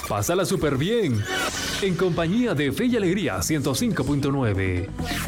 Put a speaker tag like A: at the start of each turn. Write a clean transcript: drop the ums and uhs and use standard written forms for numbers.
A: Pásala súper bien. En compañía de Fe y Alegría 105.9.